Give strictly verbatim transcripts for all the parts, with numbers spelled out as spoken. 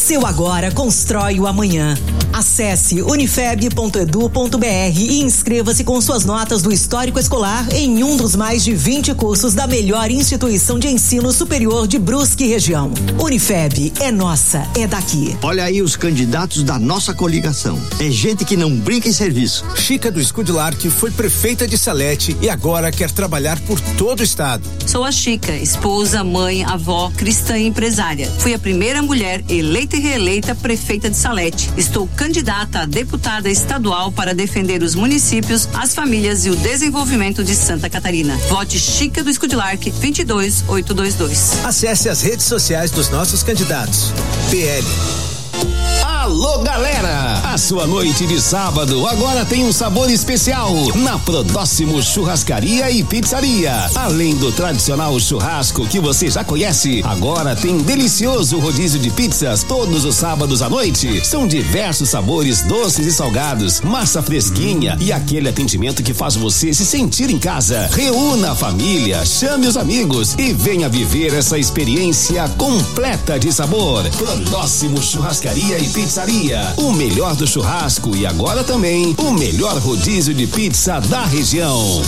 Seu agora constrói o amanhã. Acesse unifeb ponto edu ponto br e inscreva-se com suas notas do histórico escolar em um dos mais de vinte cursos da melhor instituição de ensino superior de Brusque e região. Unifeb é nossa, é daqui. Olha aí os candidatos da nossa coligação. É gente que não brinca em serviço. Chica do Escudilar, que foi prefeita de Salete e agora quer trabalhar por todo o estado. Sou a Chica, esposa, mãe, avó, cristã e empresária. Fui a primeira mulher eleita e reeleita prefeita de Salete. Estou candidata a deputada estadual para defender os municípios, as famílias e o desenvolvimento de Santa Catarina. Vote Chica do Escudilarque vinte e dois mil oitocentos e vinte e dois. Acesse as redes sociais dos nossos candidatos. P L. Alô, galera! A sua noite de sábado agora tem um sabor especial na Prodóximo Churrascaria e Pizzaria. Além do tradicional churrasco que você já conhece, agora tem um delicioso rodízio de pizzas todos os sábados à noite. São diversos sabores doces e salgados, massa fresquinha e aquele atendimento que faz você se sentir em casa. Reúna a família, chame os amigos e venha viver essa experiência completa de sabor. Prodóximo Churrascaria e Pizzaria. O melhor do churrasco e agora também o melhor rodízio de pizza da região.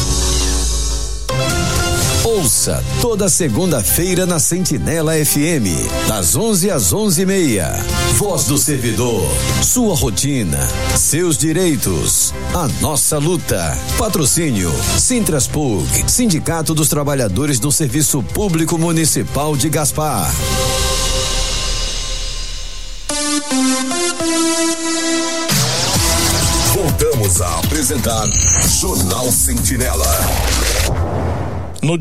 Ouça toda segunda-feira na Sentinela F M, das onze às onze e meia. Voz do servidor, sua rotina, seus direitos, a nossa luta. Patrocínio Sintraspug, Sindicato dos Trabalhadores do Serviço Público Municipal de Gaspar. Voltamos a apresentar Jornal Sentinela. No...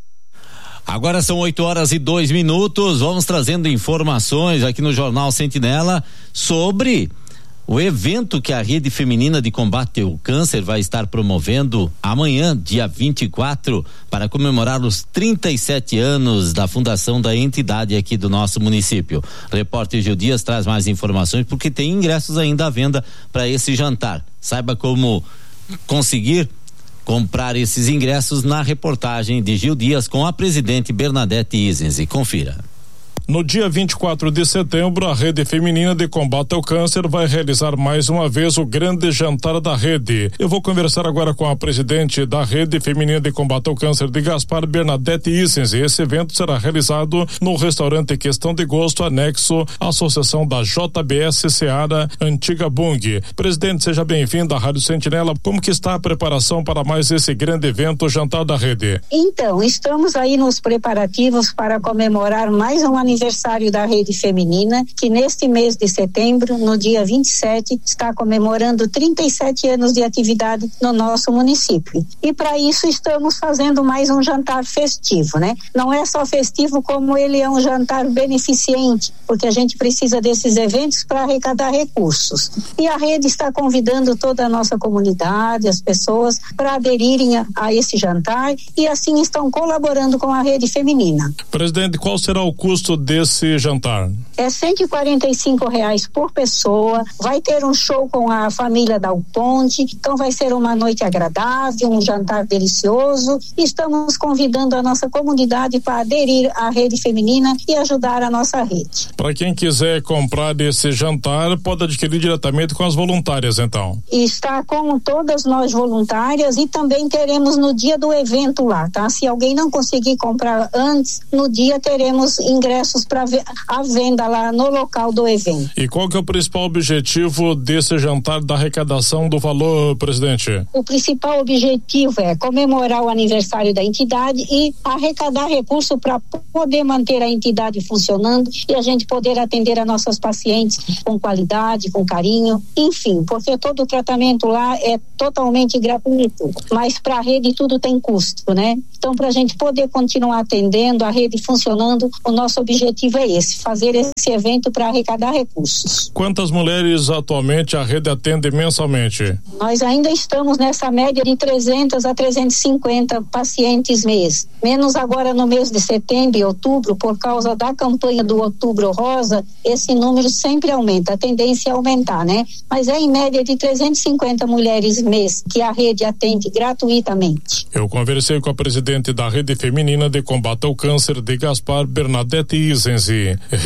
Agora são oito horas e dois minutos. Vamos trazendo informações aqui no Jornal Sentinela sobre o evento que a Rede Feminina de Combate ao Câncer vai estar promovendo amanhã, dia vinte e quatro, para comemorar os trinta e sete anos da fundação da entidade aqui do nosso município. O repórter Gil Dias traz mais informações porque tem ingressos ainda à venda para esse jantar. Saiba como conseguir comprar esses ingressos na reportagem de Gil Dias com a presidente Bernadette Isenzi. Confira. No dia vinte e quatro de setembro, a Rede Feminina de Combate ao Câncer vai realizar mais uma vez o grande jantar da rede. Eu vou conversar agora com a presidente da Rede Feminina de Combate ao Câncer de Gaspar, Bernadette Isenzi. Esse evento será realizado no restaurante Questão de Gosto, anexo à Associação da J B S Seara, Antiga Bung. Presidente, seja bem-vindo à Rádio Sentinela. Como que está a preparação para mais esse grande evento, o Jantar da Rede? Então, estamos aí nos preparativos para comemorar mais um aniversário aniversário da Rede Feminina, que neste mês de setembro, no dia vinte e sete, está comemorando trinta e sete anos de atividade no nosso município. E para isso estamos fazendo mais um jantar festivo, né? Não é só festivo, como ele é um jantar beneficente, porque a gente precisa desses eventos para arrecadar recursos. E a Rede está convidando toda a nossa comunidade, as pessoas, para aderirem a, a esse jantar e assim estão colaborando com a Rede Feminina. Presidente, qual será o custo desse jantar? É cento e quarenta e cinco reais por pessoa. Vai ter um show com a família Dal Ponte, então vai ser uma noite agradável, um jantar delicioso. Estamos convidando a nossa comunidade para aderir à Rede Feminina e ajudar a nossa rede. Para quem quiser comprar esse jantar, pode adquirir diretamente com as voluntárias, então? Está com todas nós voluntárias e também teremos no dia do evento lá, tá? Se alguém não conseguir comprar antes, no dia teremos ingressos para a venda lá no local do evento. E qual que é o principal objetivo desse jantar da arrecadação do valor, presidente? O principal objetivo é comemorar o aniversário da entidade e arrecadar recursos para poder manter a entidade funcionando e a gente poder atender a nossas pacientes com qualidade, com carinho, enfim, porque todo o tratamento lá é totalmente gratuito, mas para a rede tudo tem custo, né? Então, para a gente poder continuar atendendo, a rede funcionando, o nosso objetivo é esse, fazer esse evento para arrecadar recursos. Quantas mulheres atualmente a rede atende mensalmente? Nós ainda estamos nessa média de trezentos a trezentos e cinquenta pacientes mês, menos agora no mês de setembro e outubro, por causa da campanha do Outubro Rosa, esse número sempre aumenta, a tendência é aumentar, né? Mas é em média de trezentos e cinquenta mulheres mês que a rede atende gratuitamente. Eu conversei com a presidente da Rede Feminina de Combate ao Câncer de Gaspar, Bernadette Isenzi. Reportagem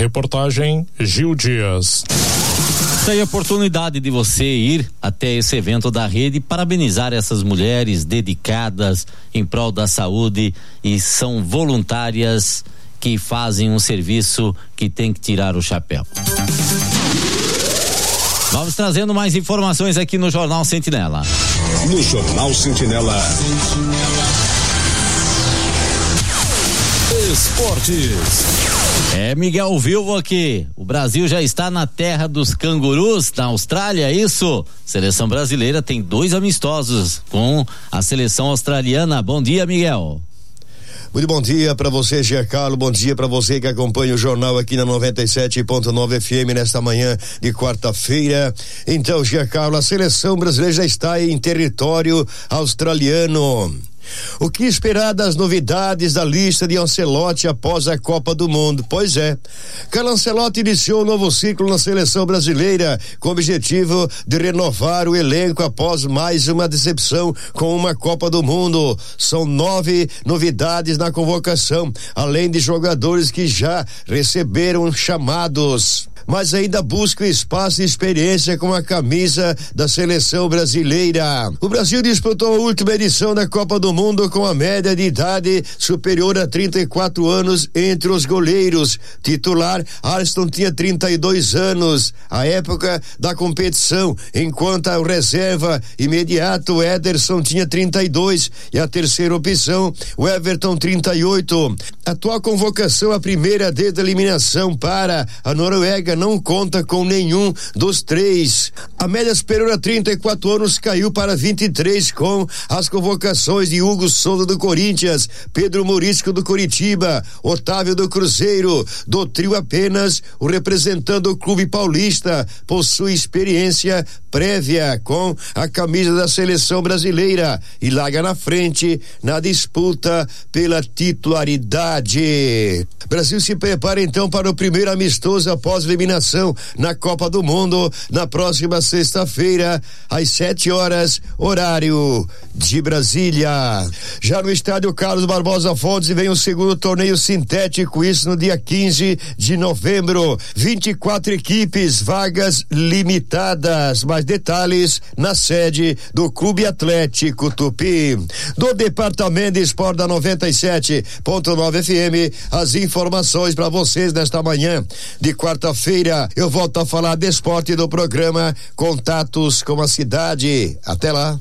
reportagem Gil Dias. Tem a oportunidade de você ir até esse evento da rede, parabenizar essas mulheres dedicadas em prol da saúde e são voluntárias que fazem um serviço que tem que tirar o chapéu. Vamos trazendo mais informações aqui no Jornal Sentinela. No Jornal Sentinela. Esportes. É Miguel Vilvo aqui. O Brasil já está na terra dos cangurus, na Austrália, é isso? Seleção brasileira tem dois amistosos com a seleção australiana. Bom dia, Miguel. Muito bom dia para você, Giancarlo. Bom dia para você que acompanha o jornal aqui na noventa e sete ponto nove F M nesta manhã de quarta-feira. Então, Giancarlo, a seleção brasileira já está em território australiano. O que esperar das novidades da lista de Ancelotti após a Copa do Mundo? Pois é, Carlo Ancelotti iniciou um novo ciclo na seleção brasileira com o objetivo de renovar o elenco após mais uma decepção com uma Copa do Mundo. São nove novidades na convocação, além de jogadores que já receberam chamados, mas ainda busca espaço e experiência com a camisa da seleção brasileira. O Brasil disputou a última edição da Copa do Mundo com a média de idade superior a trinta e quatro anos entre os goleiros. Titular, Alisson tinha trinta e dois anos, à época da competição, enquanto a reserva imediato, Ederson, tinha trinta e dois e a terceira opção, o Everton, trinta e oito. A atual convocação, a primeira desde a eliminação para a Noruega, não conta com nenhum dos três. A média superior a trinta e quatro anos caiu para vinte e três com as convocações de Hugo Souza do Corinthians, Pedro Murisco do Coritiba, Otávio do Cruzeiro. Do trio apenas o representante do clube paulista possui experiência prévia com a camisa da seleção brasileira e larga na frente na disputa pela titularidade. Brasil se prepara então para o primeiro amistoso após eliminação na Copa do Mundo na próxima sexta-feira às sete horas, horário de Brasília. Já no estádio Carlos Barbosa Fontes vem o segundo torneio sintético, isso no dia quinze de novembro. vinte e quatro equipes, vagas limitadas. Mais detalhes na sede do Clube Atlético Tupi. Do Departamento de Esporte da noventa e sete ponto nove F M, as informações para vocês nesta manhã de quarta-feira. Eu volto a falar de esporte do programa Contatos com a Cidade. Até lá.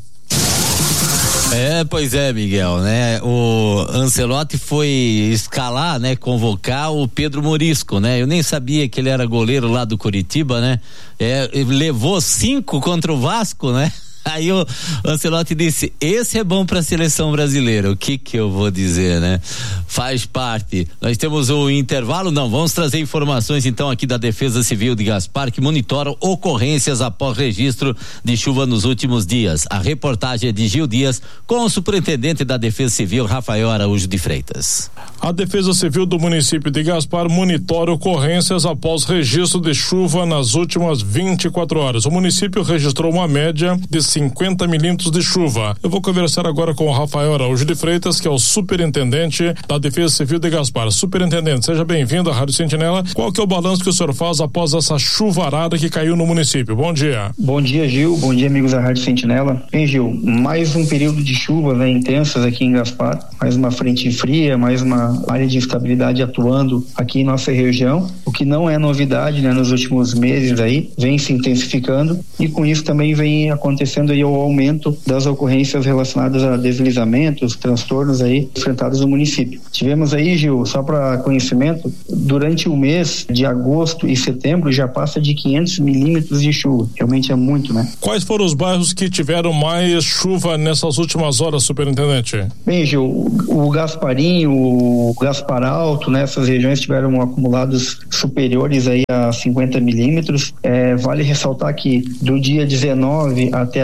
É, pois é, Miguel, né? O Ancelotti foi escalar, né? Convocar o Pedro Murisco, né? Eu nem sabia que ele era goleiro lá do Coritiba, né? É, levou cinco contra o Vasco, né? Aí o Ancelotti disse, esse é bom para a seleção brasileira. O que que eu vou dizer, né? Faz parte. Nós temos o intervalo, não, vamos trazer informações então aqui da Defesa Civil de Gaspar, que monitora ocorrências após registro de chuva nos últimos dias. A reportagem é de Gil Dias com o superintendente da Defesa Civil, Rafael Araújo de Freitas. A Defesa Civil do município de Gaspar monitora ocorrências após registro de chuva nas últimas vinte e quatro horas. O município registrou uma média de cinquenta milímetros de chuva. Eu vou conversar agora com o Rafael Araújo de Freitas, que é o superintendente da Defesa Civil de Gaspar. Superintendente, seja bem-vindo à Rádio Sentinela. Qual que é o balanço que o senhor faz após essa chuvarada que caiu no município? Bom dia. Bom dia, Gil. Bom dia, amigos da Rádio Sentinela. Bem, Gil, mais um período de chuvas, né, intensas aqui em Gaspar, mais uma frente fria, mais uma área de instabilidade atuando aqui em nossa região, o que não é novidade, né, nos últimos meses aí, vem se intensificando e com isso também vem acontecendo aí o aumento das ocorrências relacionadas a deslizamentos, transtornos aí enfrentados no município. Tivemos aí, Gil, só para conhecimento, durante o mês de agosto e setembro já passa de quinhentos milímetros de chuva. Realmente é muito, né? Quais foram os bairros que tiveram mais chuva nessas últimas horas, superintendente? Bem, Gil, o Gasparim, o Gaspar Alto, né? Essas regiões tiveram acumulados superiores aí a cinquenta milímetros. É, vale ressaltar que do dia dezenove até agora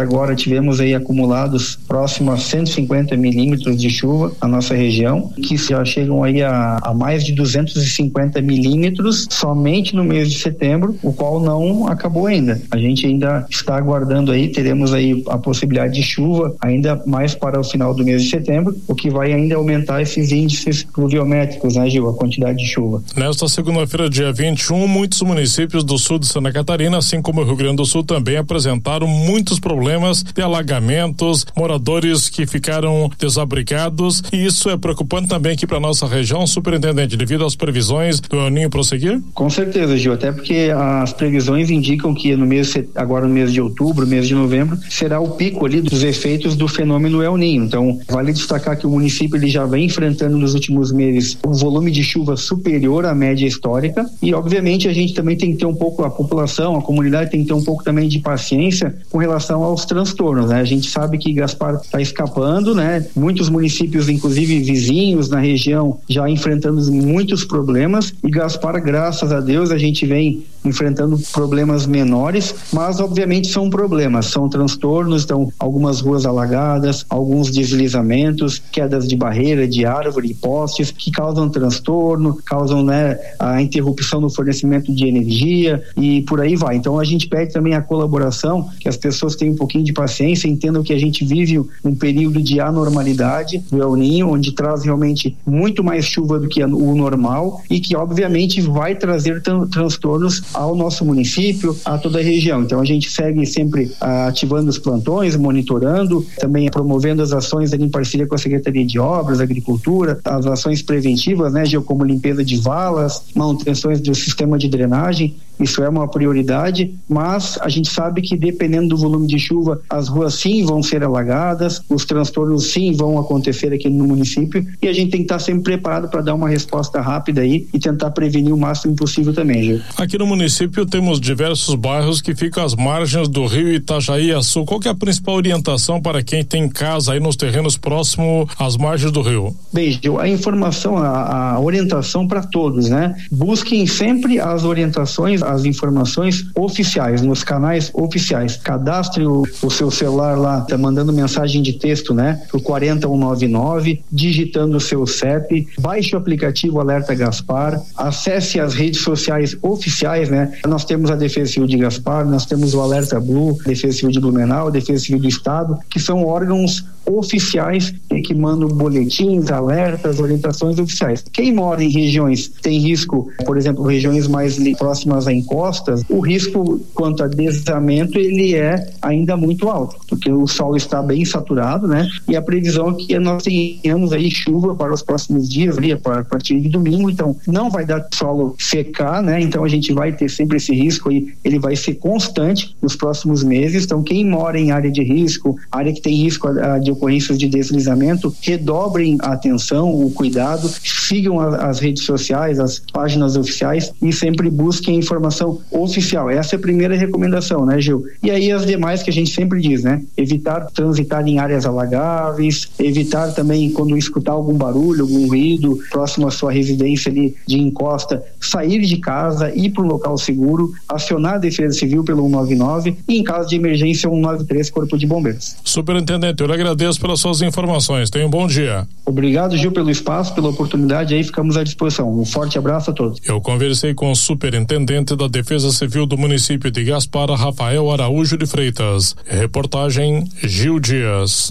agora tivemos aí acumulados próximo a cento e cinquenta milímetros de chuva na nossa região, que já chegam aí a, a mais de duzentos e cinquenta milímetros somente no mês de setembro, o qual não acabou ainda. A gente ainda está aguardando aí, teremos aí a possibilidade de chuva ainda mais para o final do mês de setembro, o que vai ainda aumentar esses índices pluviométricos, né, Gil, a quantidade de chuva. Nesta segunda-feira, dia vinte e um, muitos municípios do sul de Santa Catarina, assim como o Rio Grande do Sul, também apresentaram muitos problemas de alagamentos, moradores que ficaram desabrigados, e isso é preocupante também aqui para nossa região, superintendente, devido às previsões do El Niño prosseguir? Com certeza, Gil, até porque as previsões indicam que no mês, agora no mês de outubro, mês de novembro, será o pico ali dos efeitos do fenômeno El Niño. Então, vale destacar que o município ele já vem enfrentando nos últimos meses um volume de chuva superior à média histórica, e obviamente a gente também tem que ter um pouco, a população, a comunidade tem que ter um pouco também de paciência com relação aos transtornos, né? A gente sabe que Gaspar está escapando, né? Muitos municípios, inclusive vizinhos na região, já enfrentando muitos problemas, e Gaspar, graças a Deus, a gente vem enfrentando problemas menores, mas obviamente são problemas, são transtornos, então algumas ruas alagadas, alguns deslizamentos, quedas de barreira, de árvore, postes, que causam transtorno, causam, né, a interrupção no fornecimento de energia e por aí vai. Então a gente pede também a colaboração, que as pessoas tenham um pouquinho de paciência, entendam que a gente vive um período de anormalidade do El Niño, onde traz realmente muito mais chuva do que o normal e que obviamente vai trazer tran- transtornos ao nosso município, a toda a região. Então a gente segue sempre ah, ativando os plantões, monitorando, também promovendo as ações ali em parceria com a Secretaria de Obras, Agricultura, as ações preventivas, né, como limpeza de valas, manutenções do sistema de drenagem. Isso é uma prioridade, mas a gente sabe que dependendo do volume de chuva, as ruas sim vão ser alagadas, os transtornos sim vão acontecer aqui no município, e a gente tem que estar sempre preparado para dar uma resposta rápida aí e tentar prevenir o máximo possível também, Gil. Aqui no município temos diversos bairros que ficam às margens do rio Itajaí-Açu. Qual que é a principal orientação para quem tem casa aí nos terrenos próximos às margens do rio? Bem, Gil, a informação, a, a orientação para todos, né? Busquem sempre as orientações, as informações oficiais, nos canais oficiais. Cadastre o, o seu celular lá, tá mandando mensagem de texto, né? O quarenta um nove nove, digitando o seu C E P, baixe o aplicativo Alerta Gaspar, acesse as redes sociais oficiais, né? Nós temos a Defesa Civil de Gaspar, nós temos o Alerta Blue, Defesa Civil de Blumenau, Defesa Civil do Estado, que são órgãos oficiais que mandam boletins, alertas, orientações oficiais. Quem mora em regiões que tem risco, por exemplo, regiões mais próximas a encostas, o risco quanto a deslizamento ele é ainda muito alto, porque o solo está bem saturado, né? E a previsão é que nós tenhamos aí chuva para os próximos dias, ali, a partir de domingo, então não vai dar solo secar, né? Então a gente vai ter sempre esse risco aí, ele vai ser constante nos próximos meses. Então quem mora em área de risco, área que tem risco de ocorrências de deslizamento, redobrem a atenção, o cuidado, sigam a, as redes sociais, as páginas oficiais e sempre busquem informação oficial. Essa é a primeira recomendação, né, Gil? E aí as demais que a gente sempre diz, né? Evitar transitar em áreas alagáveis, evitar também quando escutar algum barulho, algum ruído próximo à sua residência ali de encosta, sair de casa, ir para um local seguro, acionar a Defesa Civil pelo um nove nove e em caso de emergência um nove três Corpo de Bombeiros. Superintendente, eu lhe agradeço pelas suas informações. Tenha um bom dia. Obrigado, Gil, pelo espaço, pela oportunidade, aí ficamos à disposição. Um forte abraço a todos. Eu conversei com o superintendente da Defesa Civil do município de Gaspar, Rafael Araújo de Freitas. Reportagem Gil Dias.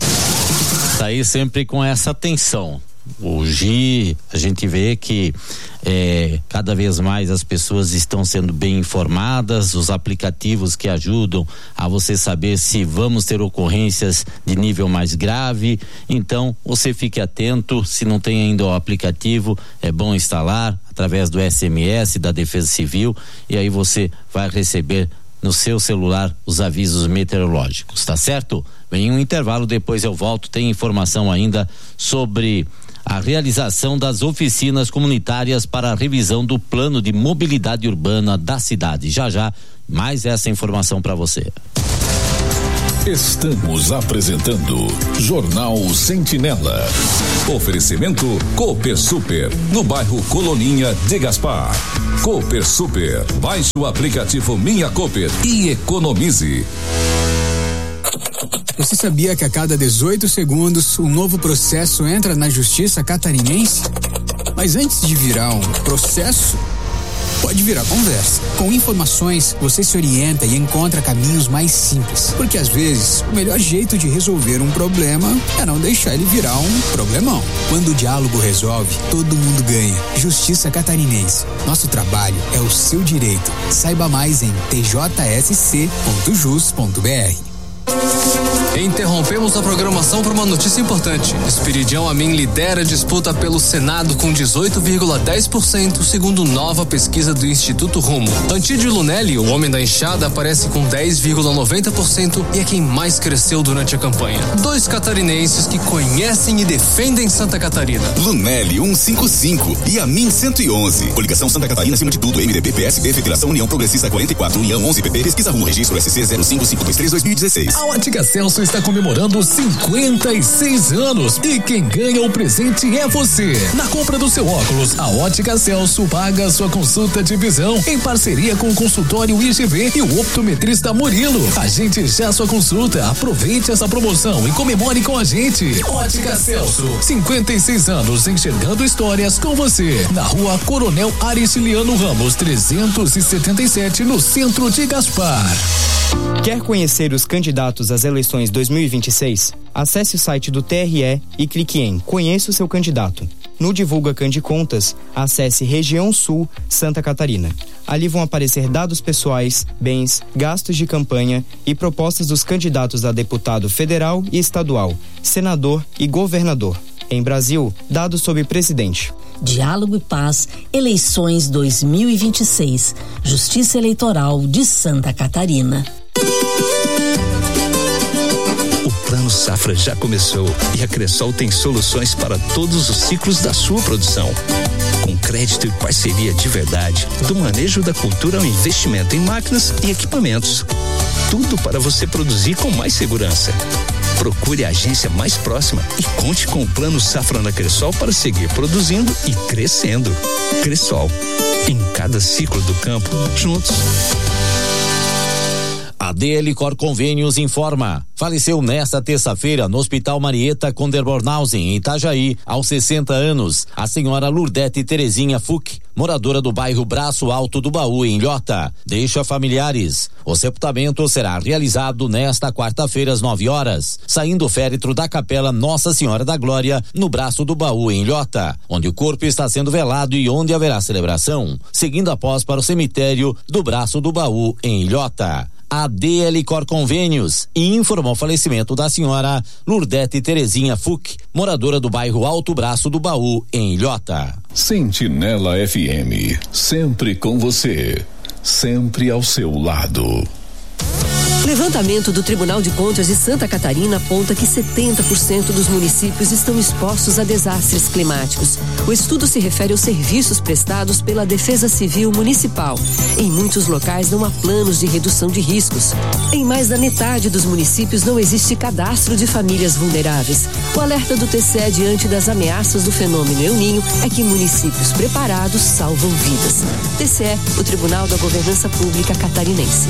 Tá aí sempre com essa atenção. O Gi, a gente vê que é, cada vez mais as pessoas estão sendo bem informadas, os aplicativos que ajudam a você saber se vamos ter ocorrências de nível mais grave. Então você fique atento, se não tem ainda o aplicativo, é bom instalar através do S M S da Defesa Civil, e aí você vai receber no seu celular os avisos meteorológicos, tá certo? Vem um intervalo, depois eu volto, tem informação ainda sobre a realização das oficinas comunitárias para a revisão do plano de mobilidade urbana da cidade. Já já, mais essa informação para você. Estamos apresentando Jornal Sentinela. Oferecimento Cooper Super, no bairro Coloninha de Gaspar. Cooper Super, baixe o aplicativo Minha Cooper e economize. Você sabia que a cada dezoito segundos um novo processo entra na Justiça Catarinense? Mas antes de virar um processo, pode virar conversa. Com informações, você se orienta e encontra caminhos mais simples. Porque às vezes, o melhor jeito de resolver um problema é não deixar ele virar um problemão. Quando o diálogo resolve, todo mundo ganha. Justiça Catarinense. Nosso trabalho é o seu direito. Saiba mais em t j s c ponto jus ponto b r. Interrompemos a programação para uma notícia importante. Esperidião Amin lidera a disputa pelo Senado com dezoito vírgula dez por cento, segundo nova pesquisa do Instituto Rumo. Antídio Lunelli, o homem da enxada, aparece com dez vírgula noventa por cento e é quem mais cresceu durante a campanha. Dois catarinenses que conhecem e defendem Santa Catarina. Lunelli cento e cinquenta e cinco e Amin cento e onze. Coligação Santa Catarina acima de tudo. M D B, P S B, Federação União Progressista quarenta e quatro, União onze, P P, Pesquisa Rumo, Registro S C zero cinco cinco dois três dois mil e dezesseis. A Ótica Celso está comemorando cinquenta e seis anos e quem ganha o presente é você. Na compra do seu óculos, a Ótica Celso paga a sua consulta de visão em parceria com o consultório I G V e o optometrista Murilo. Agende já sua consulta, aproveite essa promoção e comemore com a gente. Ótica Celso, cinquenta e seis anos enxergando histórias com você. Na rua Coronel Aristiliano Ramos, trezentos e setenta e sete, no centro de Gaspar. Quer conhecer os candidatos às eleições dois mil e vinte e seis? Acesse o site do T R E e clique em Conheça o seu candidato. No Divulga Candicontas, acesse Região Sul, Santa Catarina. Ali vão aparecer dados pessoais, bens, gastos de campanha e propostas dos candidatos a deputado federal e estadual, senador e governador. Em Brasil, dados sobre presidente. Diálogo e Paz, eleições dois mil e vinte e seis, Justiça Eleitoral de Santa Catarina. O Plano Safra já começou e a Cressol tem soluções para todos os ciclos da sua produção. Com crédito e parceria de verdade, do manejo da cultura ao investimento em máquinas e equipamentos. Tudo para você produzir com mais segurança. Procure a agência mais próxima e conte com o Plano Safra na Cressol para seguir produzindo e crescendo. Cressol, em cada ciclo do campo, juntos. A D L Cor Convênios informa. Faleceu nesta terça-feira no Hospital Marieta Conderbornhausen, em Itajaí, aos sessenta anos, a senhora Lurdete Terezinha Fuch, moradora do bairro Braço Alto do Baú, em Ilhota. Deixa familiares. O sepultamento será realizado nesta quarta-feira às nove horas, saindo o féretro da Capela Nossa Senhora da Glória, no Braço do Baú, em Ilhota, onde o corpo está sendo velado e onde haverá celebração, seguindo após para o cemitério do Braço do Baú, em Ilhota. A D L Cor Convênios e informou o falecimento da senhora Lurdete Terezinha Fuch, moradora do bairro Alto Braço do Baú, em Ilhota. Sentinela F M, sempre com você, sempre ao seu lado. Levantamento do Tribunal de Contas de Santa Catarina aponta que setenta por cento dos municípios estão expostos a desastres climáticos. O estudo se refere aos serviços prestados pela Defesa Civil Municipal. Em muitos locais não há planos de redução de riscos. Em mais da metade dos municípios não existe cadastro de famílias vulneráveis. O alerta do T C E diante das ameaças do fenômeno El Ninho é que municípios preparados salvam vidas. T C E, o Tribunal da Governança Pública Catarinense.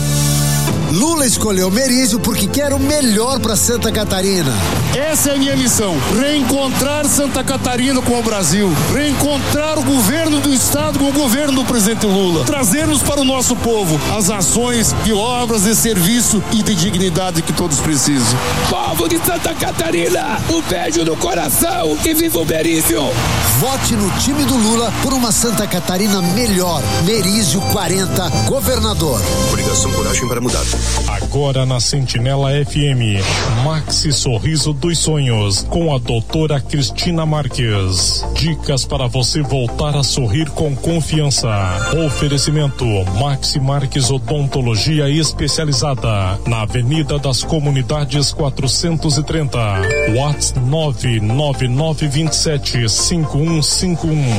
Lula escolheu Merizio porque quer o melhor para Santa Catarina. Essa é a minha missão, reencontrar Santa Catarina com o Brasil, reencontrar o governo do estado com o governo do presidente Lula, trazermos para o nosso povo as ações de obras de serviço e de dignidade que todos precisam. Povo de Santa Catarina, um beijo no coração e viva o Merizio. Vote no time do Lula por uma Santa Catarina melhor. Merizio quarenta, governador. Coligação Coragem para Mudar. Agora na Sentinela F M, Maxi Sorriso dos Sonhos, com a doutora Cristina Marques. Dicas para você voltar a sorrir com confiança. Oferecimento Maxi Marques Odontologia Especializada, na Avenida das Comunidades quatrocentos e trinta. WhatsApp nove nove nove dois sete cinco um cinco um.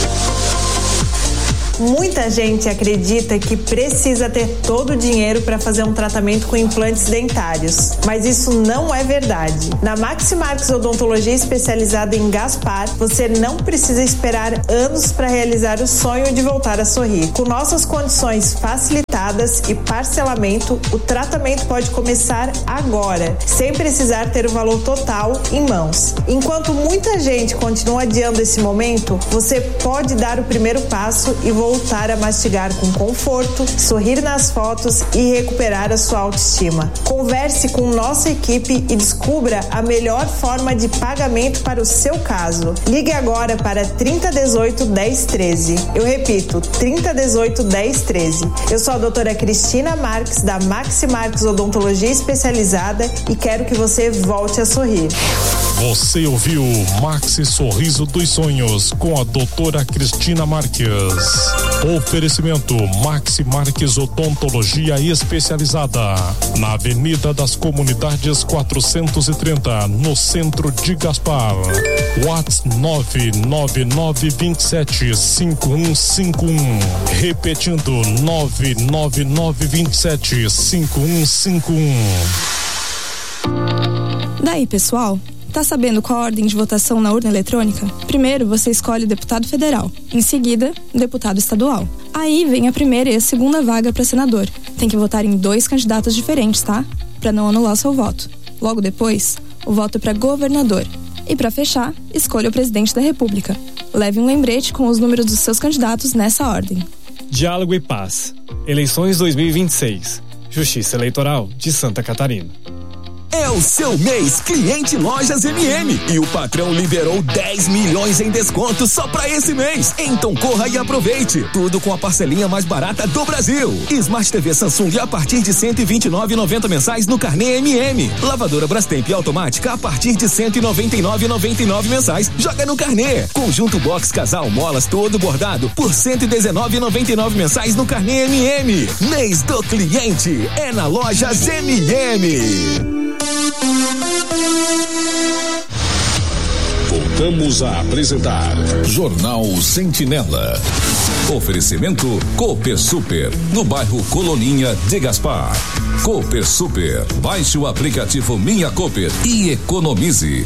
Muita gente acredita que precisa ter todo o dinheiro para fazer um tratamento com implantes dentários, mas isso não é verdade. Na Maxi Marques Odontologia Especializada em Gaspar, você não precisa esperar anos para realizar o sonho de voltar a sorrir. Com nossas condições facilitadas limitadas e parcelamento, o tratamento pode começar agora, sem precisar ter o valor total em mãos. Enquanto muita gente continua adiando esse momento, você pode dar o primeiro passo e voltar a mastigar com conforto, sorrir nas fotos e recuperar a sua autoestima. Converse com nossa equipe e descubra a melhor forma de pagamento para o seu caso. Ligue agora para trinta dezoito, dez treze. Eu repito, trinta dezoito, dez treze. Eu sou a doutora Cristina Marques, da Maxi Marques Odontologia Especializada, e quero que você volte a sorrir. Você ouviu Maxi Sorriso dos Sonhos com a doutora Cristina Marques. Oferecimento Maxi Marques Odontologia Especializada, na Avenida das Comunidades quatrocentos e trinta, no centro de Gaspar. WhatsApp nove nove nove dois sete cinco um cinco um. Repetindo, nove nove nove dois sete cinco um cinco um. Daí, pessoal? Tá sabendo qual a ordem de votação na urna eletrônica? Primeiro, você escolhe o deputado federal. Em seguida, o deputado estadual. Aí vem a primeira e a segunda vaga para senador. Tem que votar em dois candidatos diferentes, tá? Para não anular seu voto. Logo depois, o voto é para governador. E para fechar, escolha o presidente da República. Leve um lembrete com os números dos seus candidatos nessa ordem. Diálogo e Paz. Eleições dois mil e vinte e seis. Justiça Eleitoral de Santa Catarina. É o seu mês Cliente Lojas M M e o patrão liberou dez milhões em desconto só pra esse mês. Então corra e aproveite. Tudo com a parcelinha mais barata do Brasil. Smart T V Samsung a partir de cento e vinte e nove reais e noventa centavos mensais no carnê M M. Lavadora Brastemp automática a partir de cento e noventa e nove reais e noventa e nove centavos mensais. Joga no carnê. Conjunto Box Casal Molas todo bordado por cento e dezenove reais e noventa e nove centavos mensais no carnê M M. Mês do cliente é na Lojas M M. Voltamos a apresentar Jornal Sentinela. Oferecimento Cooper Super, no bairro Coloninha de Gaspar. Cooper Super, baixe o aplicativo Minha Cooper e economize.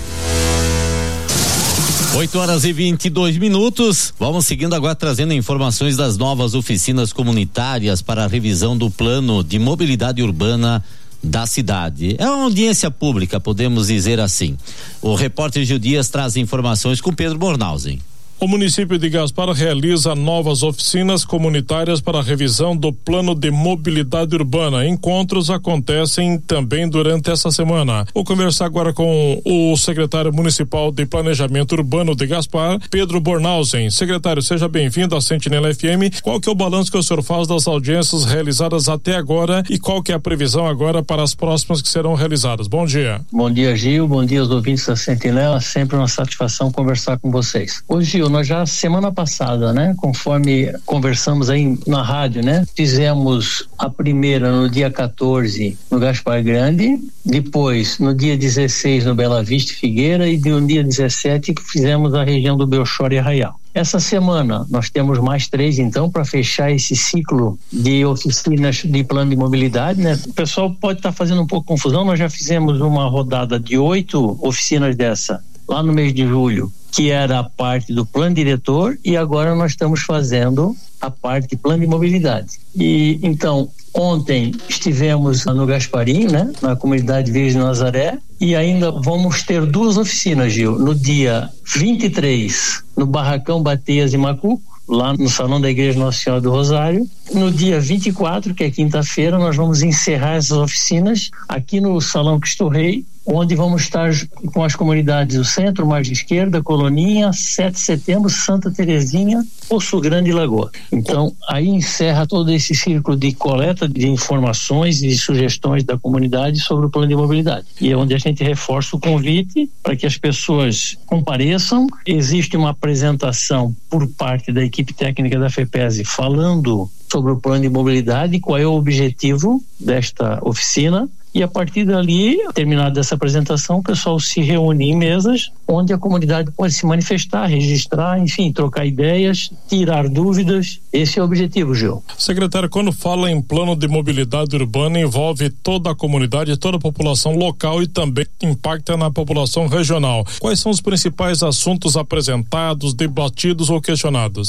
oito horas e vinte e dois minutos. Vamos seguindo agora trazendo informações das novas oficinas comunitárias para a revisão do plano de mobilidade urbana da cidade. É uma audiência pública, podemos dizer assim. O repórter Gil Dias traz informações com Pedro Bornhausen. O município de Gaspar realiza novas oficinas comunitárias para a revisão do plano de mobilidade urbana. Encontros acontecem também durante essa semana. Vou conversar agora com o secretário municipal de Planejamento Urbano de Gaspar, Pedro Bornhausen. Secretário, seja bem-vindo à Sentinela F M. Qual que é o balanço que o senhor faz das audiências realizadas até agora e qual que é a previsão agora para as próximas que serão realizadas? Bom dia. Bom dia, Gil. Bom dia aos ouvintes da Sentinela. Sempre uma satisfação conversar com vocês. Hoje, Gil, nós já semana passada, né, conforme conversamos aí na rádio, né, fizemos a primeira no dia quatorze no Gaspar Grande, depois no dia dezesseis no Bela Vista e Figueira e no dia dezessete que fizemos a região do Belchor e Arraial. Essa semana nós temos mais três, então, para fechar esse ciclo de oficinas de plano de mobilidade, né? O pessoal pode estar tá fazendo um pouco de confusão, nós já fizemos uma rodada de oito oficinas dessa lá no mês de julho, que era a parte do plano diretor, e agora nós estamos fazendo a parte de plano de mobilidade. E então, ontem estivemos no Gasparim, né, na comunidade Virgem Nazaré, e ainda vamos ter duas oficinas, Gil, no dia vinte e três, no Barracão Bateias e Macuco, lá no Salão da Igreja Nossa Senhora do Rosário. No dia vinte e quatro, que é quinta-feira, nós vamos encerrar essas oficinas aqui no Salão Cristo Rei, onde vamos estar com as comunidades do Centro, Margem Esquerda, Coloninha, sete de setembro, Santa Terezinha, Poço Grande e Lagoa. Então, aí encerra todo esse círculo de coleta de informações e de sugestões da comunidade sobre o plano de mobilidade. E é onde a gente reforça o convite para que as pessoas compareçam. Existe uma apresentação por parte da equipe técnica da FEPESE falando sobre o plano de mobilidade, qual é o objetivo desta oficina. E a partir dali, terminada essa apresentação, o pessoal se reúne em mesas onde a comunidade pode se manifestar, registrar, enfim, trocar ideias, tirar dúvidas. Esse é o objetivo, Gil. Secretário, quando fala em plano de mobilidade urbana, envolve toda a comunidade, toda a população local e também impacta na população regional. Quais são os principais assuntos apresentados, debatidos ou questionados?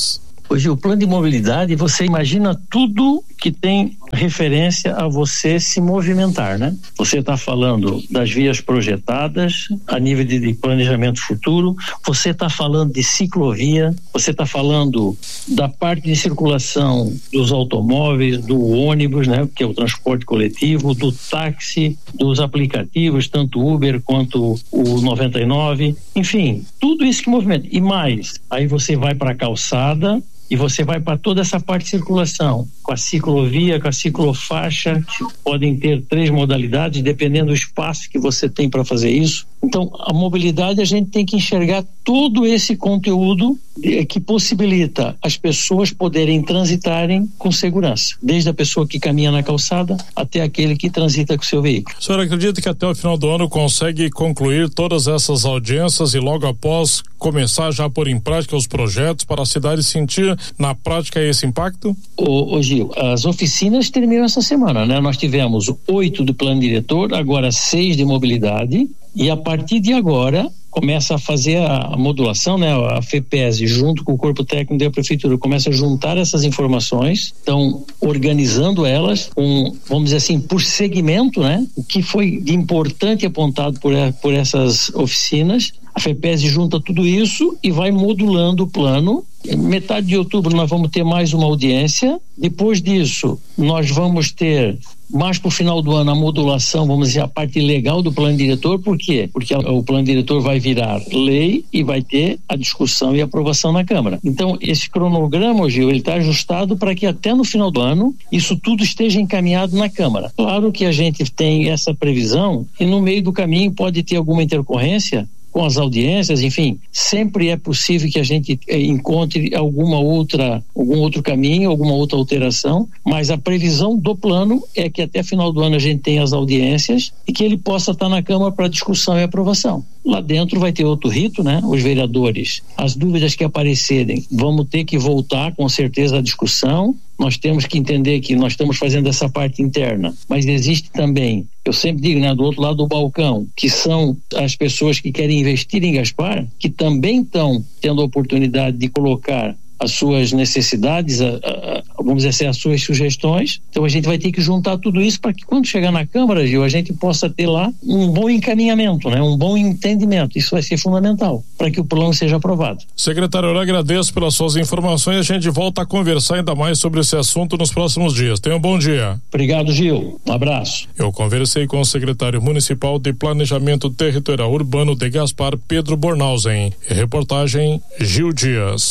Hoje o plano de mobilidade, você imagina tudo que tem referência a você se movimentar, né? Você está falando das vias projetadas a nível de, de planejamento futuro, você está falando de ciclovia, você está falando da parte de circulação dos automóveis, do ônibus, né? Que é o transporte coletivo, do táxi, dos aplicativos, tanto Uber quanto o noventa e nove, enfim, tudo isso que movimenta. E mais, aí você vai para a calçada, e você vai para toda essa parte de circulação, com a ciclovia, com a ciclofaixa, que podem ter três modalidades, dependendo do espaço que você tem para fazer isso. Então, a mobilidade, a gente tem que enxergar todo esse conteúdo que possibilita as pessoas poderem transitarem com segurança, desde a pessoa que caminha na calçada até aquele que transita com o seu veículo. O senhor acredita que até o final do ano consegue concluir todas essas audiências e logo após começar já a pôr em prática os projetos para a cidade sentir na prática esse impacto? Ô, ô Gil, as oficinas terminam essa semana, né? Nós tivemos oito do plano diretor, agora seis de mobilidade, e a partir de agora começa a fazer a modulação, né? A FEPESE, junto com o corpo técnico da prefeitura, começa a juntar essas informações, estão organizando elas, com, vamos dizer assim, por segmento, né? O que foi de importante apontado por, por essas oficinas. A FEPESE junta tudo isso e vai modulando o plano. Em metade de outubro nós vamos ter mais uma audiência. Depois disso, nós vamos ter mais para o final do ano a modulação, vamos dizer, a parte legal do plano diretor. Por quê? Porque o plano diretor vai virar lei e vai ter a discussão e aprovação na Câmara. Então, esse cronograma, Gil, ele está ajustado para que até no final do ano isso tudo esteja encaminhado na Câmara. Claro que a gente tem essa previsão e no meio do caminho pode ter alguma intercorrência com as audiências, enfim, sempre é possível que a gente eh, encontre alguma outra, algum outro caminho, alguma outra alteração, mas a previsão do plano é que até final do ano a gente tenha as audiências e que ele possa estar na Câmara para discussão e aprovação. Lá dentro vai ter outro rito, né? Os vereadores, as dúvidas que aparecerem, vamos ter que voltar com certeza à discussão. Nós temos que entender que nós estamos fazendo essa parte interna, mas existe também, eu sempre digo, né, do outro lado do balcão, que são as pessoas que querem investir em Gaspar, que também estão tendo a oportunidade de colocar as suas necessidades, a, a, vamos dizer assim, as suas sugestões. Então a gente vai ter que juntar tudo isso para que quando chegar na Câmara, Gil, a gente possa ter lá um bom encaminhamento, né? Um bom entendimento. Isso vai ser fundamental para que o plano seja aprovado. Secretário, eu agradeço pelas suas informações. A gente volta a conversar ainda mais sobre esse assunto nos próximos dias. Tenha um bom dia. Obrigado, Gil. Um abraço. Eu conversei com o secretário municipal de Planejamento Territorial Urbano de Gaspar, Pedro Bornhausen. Reportagem Gil Dias.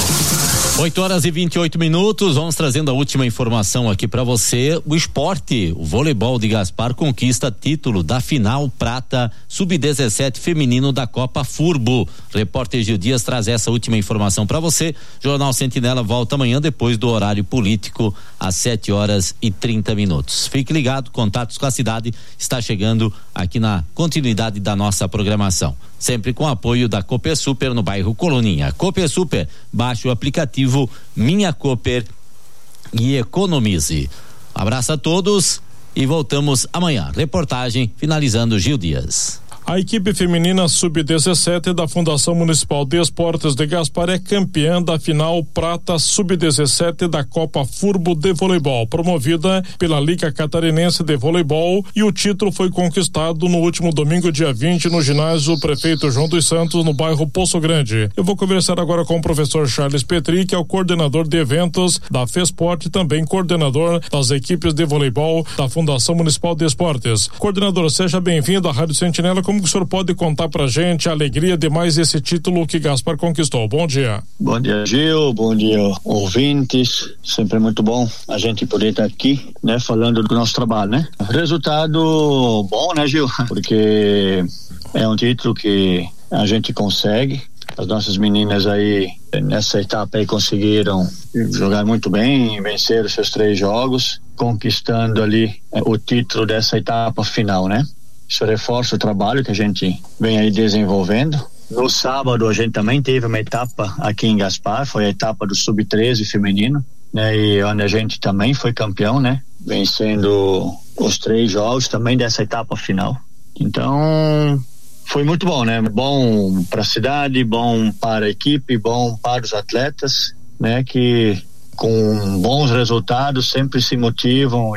oito horas e vinte e oito minutos, vamos trazendo a última informação aqui para você. O esporte, o voleibol de Gaspar conquista título da final prata sub dezessete feminino da Copa Furbo. Repórter Gil Dias traz essa última informação para você. Jornal Sentinela volta amanhã depois do horário político às sete horas e trinta minutos. Fique ligado, Contatos com a Cidade está chegando aqui na continuidade da nossa programação. Sempre com apoio da Cooper Super no bairro Coloninha. Cooper Super, baixe o aplicativo Minha Cooper e economize. Abraço a todos e voltamos amanhã. Reportagem finalizando Gil Dias. A equipe feminina sub dezessete da Fundação Municipal de Esportes de Gaspar é campeã da final prata sub dezessete da Copa Furbo de Voleibol, promovida pela Liga Catarinense de Voleibol, e o título foi conquistado no último domingo, dia vinte, no ginásio Prefeito João dos Santos, no bairro Poço Grande. Eu vou conversar agora com o professor Charles Petri, que é o coordenador de eventos da FESPORT e também coordenador das equipes de voleibol da Fundação Municipal de Esportes. Coordenador, seja bem-vindo à Rádio Sentinela. Como que o senhor pode contar pra gente a alegria de mais esse título que Gaspar conquistou? Bom dia. Bom dia, Gil. Bom dia, ouvintes. Sempre muito bom a gente poder estar aqui, né, falando do nosso trabalho, né? Resultado bom, né, Gil? Porque é um título que a gente consegue. As nossas meninas aí nessa etapa aí conseguiram jogar muito bem, vencer os seus três jogos, conquistando ali é, o título dessa etapa final, né? Isso reforça o trabalho que a gente vem aí desenvolvendo. No sábado a gente também teve uma etapa aqui em Gaspar, foi a etapa do sub treze feminino, né? E onde a gente também foi campeão, né? Vencendo os três jogos também dessa etapa final. Então, foi muito bom, né? Bom para a cidade, bom para a equipe, bom para os atletas. né, que com bons resultados sempre se motivam